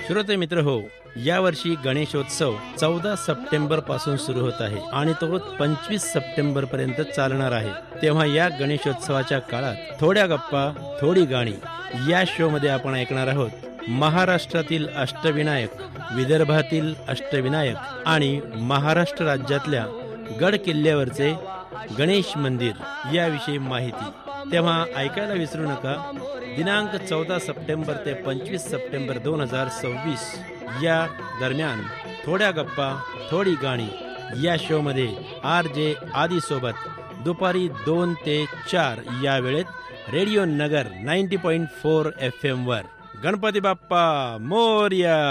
श्रोते मित्र हो, यावर्षी गणेशोत्सव 14 सप्टेंबर पासून सुरू होत आहे आणि तो 25 सप्टेंबर पर्यंत चालणार आहे. तेव्हा या गणेशोत्सवाच्या काळात थोड्या गप्पा थोडी गाणी या शो मध्ये आपण ऐकणार आहोत महाराष्ट्रातील अष्टविनायक, विदर्भातील अष्टविनायक आणि महाराष्ट्र राज्यातल्या गड किल्ल्यावरचे गणेश मंदिर याविषयी माहिती. तेव्हा ऐकायला विसरू नका. दिनांक 14 सप्टेंबर ते 25 सप्टेंबर 2026 या दरम्यान थोड्या गप्पा थोडी गाणी या शो मध्ये RJ आदी सोबत दुपारी 2 ते 4 या वेळेत रेडिओ नगर 90.4 FM वर. गणपती बाप्पा मोरया.